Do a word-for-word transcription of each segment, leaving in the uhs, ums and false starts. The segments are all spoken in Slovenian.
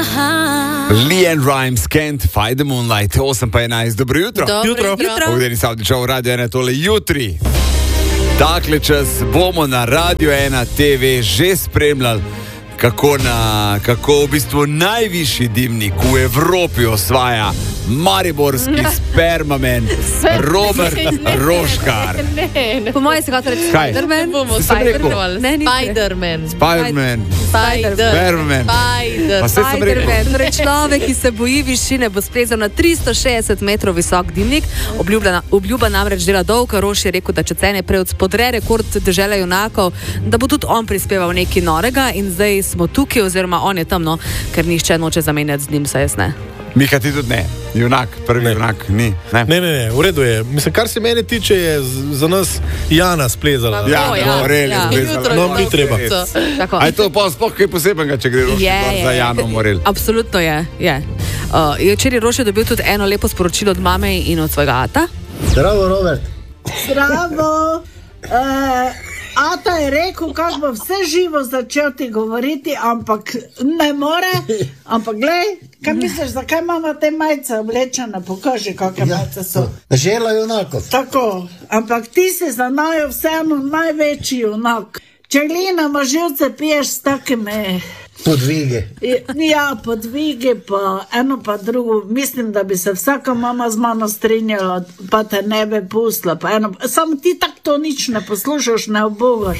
Leanne Rimes, Can't Fight the Moonlight, osem pa enajst, dobro jutro. Dobro jutro. jutro. Ovdje Savdičov, Radio ena, tole jutri. Takle čas bomo na Radio ena T V že spremljali, kako, na, kako v bistvu najvišji dimnik v Evropi osvaja mariborski spermamen Robert Roškar. Ne, ne. Po mojem se ga reče Kaj? Spiderman. Bomo Si sem rekel? Spiderman. Ne, ni Spiderman. Spiderman. Spiderman. Spiderman. Pa se sem rekel. Spiderman, torej človek, ki se boji višine, bo splezal na tristo šestdeset metrov visok dimnik. Obljuba, obljuba namreč dela dolga. Roš je rekel, da če cene prej spodre rekord dežele junakov, da bo tudi on prispeval nekaj norega in zdaj smo tukaj, oziroma on je tam, no, ker nišče noče zamenjati z njim, saj jaz ne. Mika, ti tudi ne. Junak, prvi Ne. junak, ni. Ne, Ne, ne, ne, v redu je. Mislim, kar se mene tiče, je z- za nas Jana splezala. Ja, O, ja, no, res ja. je. Jutro No, ni treba. Tako. A je to pa sploh kaj posebenega, če gre Roški Je, gor je, za je. Jano Morel? Absolutno je. je. Uh, je včeraj Roš je dobil tudi eno lepo sporočilo od mame in od svojega ata. Zdravo, Robert. Zdravo. Uh, Ata je rekel, kako bo vse živo začel ti govoriti, ampak ne more. Ampak glej, kaj misliš, zakaj imamo te majice oblečene? Pokaži, kakšne Ja, majice so. Žela junakov. Tako, ampak ti si za naju vseeno največji junak. Če glinamo živce, piješ s takimi. Podvige. Ja, podvigi, pa eno pa drugo. Mislim, da bi se vsaka mama z mano strinjala, pa te ne bi pustila. Pa eno, samo ti tako to nič ne poslušaš, ne obogaš.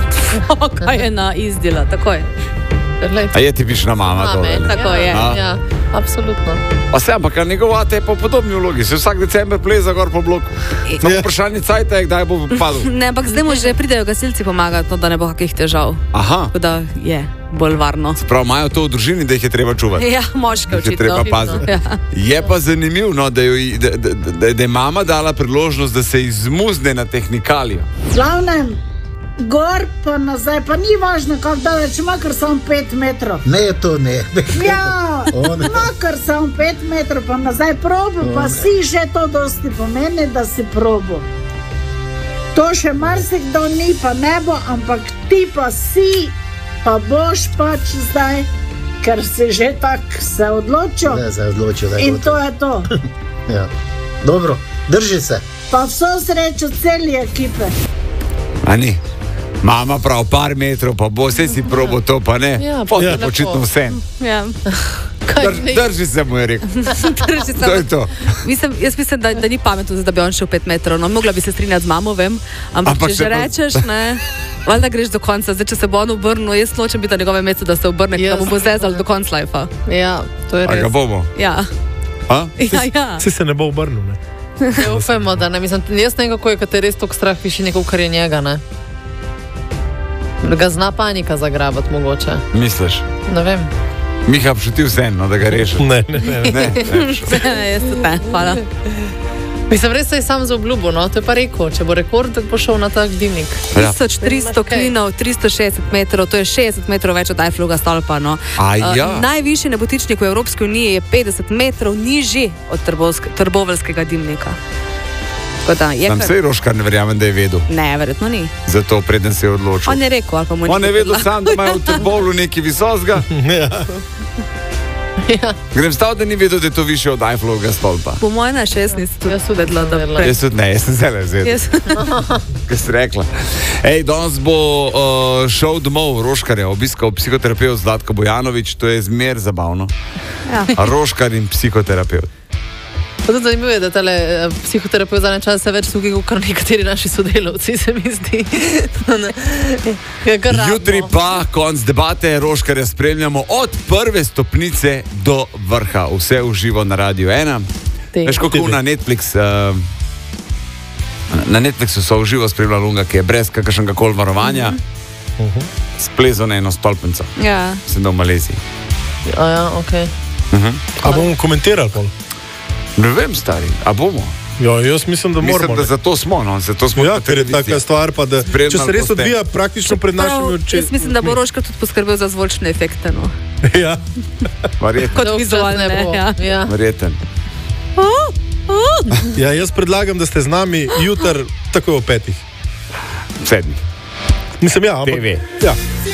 Kaj je na izdela, tako je. A je ti piše na mama to? Mame, ali? Tako ja, je. Ja, ja, absolutno. Pa se, ampak a njegov ate je pa v podobni vlogi. Se vsak december pleza gor po bloku. Samo vprašanje cajta je, kdaj bo padel. Ne, ampak zdaj mu že pridejo gasilci pomagati, no, da ne bo kakih težav. Aha, Tako da je bolj varno. prav imajo to v družini, da jih je treba čuvati. Ja, moške Jih je očitno. treba paziti. Ja. Je pa zanimivo, no, da, jo, da, da, da, da je mama dala priložnost, da se izmuzne na tehnikalijo. Glavnem, gor pa nazaj, pa ni važno, kako daleč ima, ker samo pet metrov. Ne, to ne. Ja, On- ima kar samo pet metrov, pa nazaj probo, pa si že to dosti pomeni, da si probo. To še marsikdo ni, pa ne bo, ampak ti pa si, pa boš pač zdaj, ker si že tak se odločil. Ne, se je odločil, da je In to gotovo. je to. Ja. Dobro, drži se. Pa vso srečo celi ekipe. A ni? Mama prav par metrov, pa bo vse si probo to, pa ne. Ja, pa ja. je očitno vse. Ja. Kaj Drž, ne? drži se mu je rekel. Drži se. To je to. Mislim, jaz mislim, da, da ni pametno, da bi on šel pet metrov. No, mogla bi se strinjati z mamo, vem. Ampak, Ampak če se že pa- rečeš, ne, valjda greš do konca. Zdaj, če se bo on obrnil, jaz nočem biti na njegovem mestu, da se obrne, da Jaz mu bo ne. zezal do konca lajfa. Ja, to je A ga res. bomo? Ja. A? Ja, ja. Si se ne bo obrnil, ne? Ja, upajmo, da ne. Mislim, jaz ne vem, kako je, kad je res toliko strah višine, kot je njega, ne. Ga zna panika zagrabati mogoče. Misliš? Ne vem. Miha, šuti vseeno, da ga rešiš. Ne, ne, ne. Ne, ne. Jaz tudi ne, hvala. Mislim, res se je sam za obljubo, no, to je pa rekel, če bo rekord, bo šel na tak dimnik. Ja. tisoč tristo klinov, tristo šestdeset metrov, to je šestdeset metrov več od Eiffelovega stolpa. No. A Uh, ja. najvišji nebotičnik v Evropski uniji je petdeset metrov nižji od Trbovsk- trboveljskega dimnika. Tako da je Sam kar- sej Roškar ne verjamem, da je vedel. Ne, verjetno ni. Zato preden se je odločil. On je rekel, ali pa mu ni On je vedel povedala. sam, da imajo v Trbovlu nekaj visokega. Ja. Ja. Grem stav, da ni vedel, da je to više od Eiffelovega stolpa. Po mojem na šestnajst tudi Jaz tudi vedela, da vedela. prej. Jaz tudi ne, jaz sem zelo zelo. Jaz, Kaj si rekla? Ej, danes bo uh, šel domov Roškarja, obiskal psihoterapeut Zlatko Bojanović, to je zmer zabavno. ja. A Roškar in psihoterapeut. Pa tudi zanimivo je, da tale eh, psihoterapeut zadnje čase več tukaj, kot nekateri naši sodelavci, se mi zdi. Je kar rabno. Jutri pa konc debate Roškarja spremljamo od prve stopnice do vrha. Vse v živo na Radio ena. Te. Veš, kako na Netflix... Uh, na Netflixu so v živo spremljali unga, ki je brez kakršnega koli varovanja splezal na eno stolpnico. ja. Sem da v Maleziji. A ja, okej. A bomo komentirali pol? Ne vem, stari, a bomo? Ja, jaz mislim, da Mislim, moramo. da ne. zato smo, no, zato smo Ja, na ker je televiziji. taka stvar, pa da, Spremljali če se res boste. odvija praktično pred našimi Prav, očmi. jaz mislim, da bo Roška tudi poskrbel za zvočne efekte. No. Ja. Verjetno, Kot Dolgčas vizualne, ne bo. ja. Ja. verjeten. Ja, jaz predlagam, da ste z nami jutri takoj o petih. Sedmi. Mislim, ja, ampak... T V. Ja.